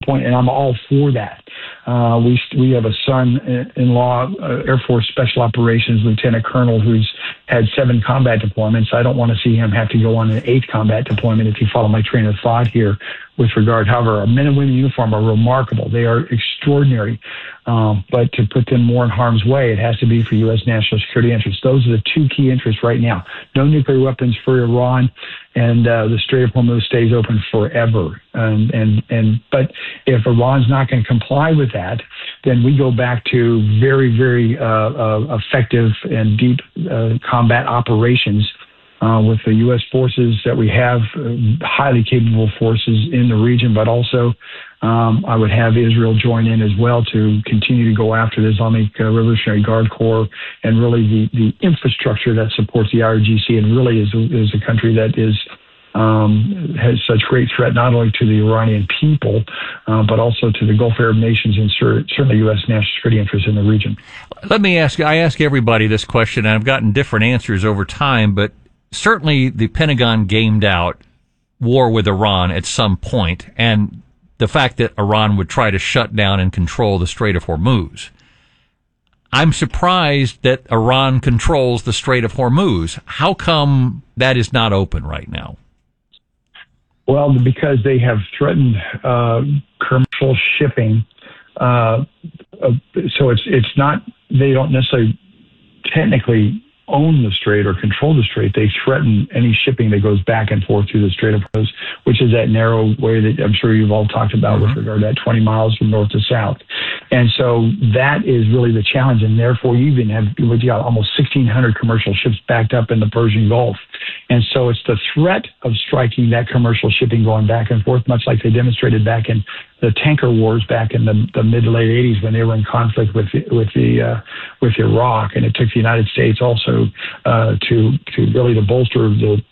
point, and I'm all for that. We have a son-in-law, Air Force Special Operations Lieutenant Colonel, who's had 7 combat deployments. I don't want to see him have to go on an 8th combat deployment, if you follow my train of thought here with regard. However, our men and women in uniform are remarkable. They are extraordinary. But to put them more in harm's way, it has to be for U.S. national security interests. Those are the 2 key interests right now. No nuclear weapons for Iran, and the Strait of Hormuz stays open forever. But if Iran's not going to comply with that, then we go back to very, very effective and deep combat operations with the U.S. forces that we have, highly capable forces in the region, but also I would have Israel join in as well to continue to go after the Islamic Revolutionary Guard Corps and really the infrastructure that supports the IRGC, and really is a country that has such great threat not only to the Iranian people, but also to the Gulf Arab nations and certainly U.S. national security interests in the region. Let me ask you, I ask everybody this question, and I've gotten different answers over time, but certainly the Pentagon gamed out war with Iran at some point, and the fact that Iran would try to shut down and control the Strait of Hormuz. I'm surprised that Iran controls the Strait of Hormuz. How come that is not open right now? Well, because they have threatened commercial shipping. So it's not, they don't necessarily technically own the strait or control the strait. They threaten any shipping that goes back and forth through the Strait of Hormuz, which is that narrow way that I'm sure you've all talked about with regard to that 20 miles from north to south. And so that is really the challenge. And therefore, you even have almost 1,600 commercial ships backed up in the Persian Gulf. And so it's the threat of striking that commercial shipping going back and forth, much like they demonstrated back in the tanker wars back in the mid to late 80s when they were in conflict with Iraq, and it took the United States also to really bolster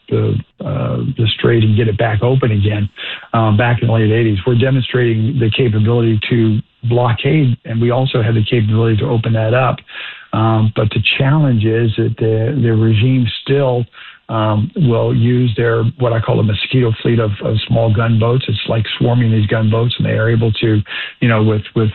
the strait and get it back open again back in the late 80s. We're demonstrating the capability to blockade, and we also have the capability to open that up. But the challenge is that the regime still will use their, what I call a mosquito fleet of small gunboats. It's like swarming these gunboats, and they are able to, with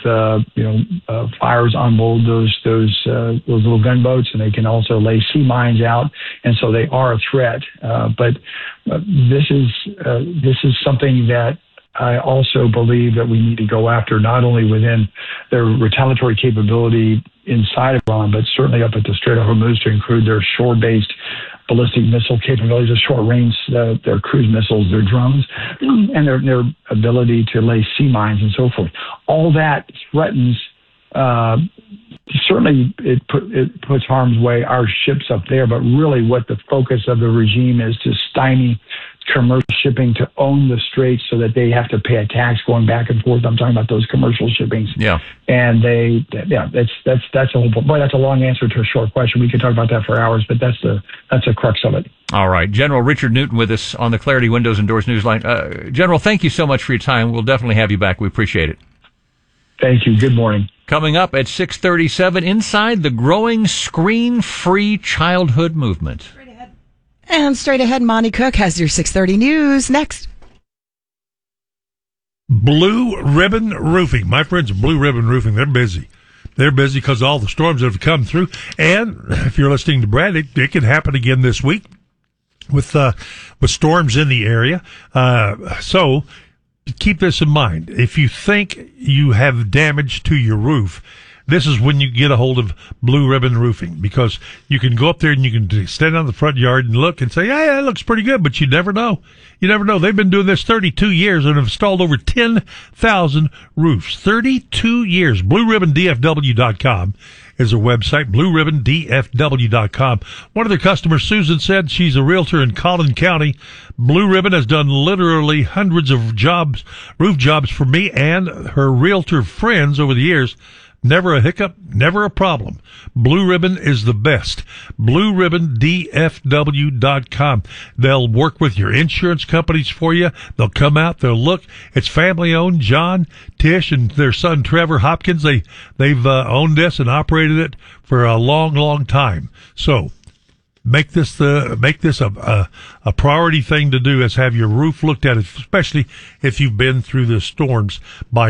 fires unload those little gunboats, and they can also lay sea mines out, and so they are a threat. But this is something that I also believe that we need to go after, not only within their retaliatory capability inside of Iran, but certainly up at the Strait of Hormuz to include their shore-based ballistic missile capabilities, their short range, their cruise missiles, their drones, and their ability to lay sea mines and so forth. All that threatens, certainly it puts harm's way our ships up there, but really what the focus of the regime is to stymie commercial shipping, to own the straits so that they have to pay a tax going back and forth. I'm talking about those commercial shippings. Yeah. And that's a whole, boy, that's a long answer to a short question. We could talk about that for hours, but that's the crux of it. All right. General Richard Newton with us on the Clarity Windows and Doors Newsline. General, thank you so much for your time. We'll definitely have you back. We appreciate it. Thank you. Good morning. Coming up at 6:37, inside the growing screen-free childhood movement. And straight ahead, Monty Cook has your 6:30 news next. Blue Ribbon Roofing. My friends at Blue Ribbon Roofing, they're busy. They're busy because of all the storms that have come through. And if you're listening to Brad, it could happen again this week with storms in the area. So keep this in mind. If you think you have damage to your roof, this is when you get a hold of Blue Ribbon Roofing, because you can go up there and you can stand on the front yard and look and say, yeah, it looks pretty good, but you never know. You never know. They've been doing this 32 years and have installed over 10,000 roofs. 32 years. BlueRibbonDFW.com is their website, BlueRibbonDFW.com. One of their customers, Susan, said she's a realtor in Collin County. Blue Ribbon has done literally hundreds of roof jobs for me and her realtor friends over the years. Never a hiccup, never a problem. Blue Ribbon is the best. BlueRibbonDFW.com. They'll work with your insurance companies for you. They'll come out, they'll look. It's family owned. John, Tish, and their son Trevor Hopkins, they've owned this and operated it for a long, long time. So make this a priority thing to do, is have your roof looked at, especially if you've been through the storms by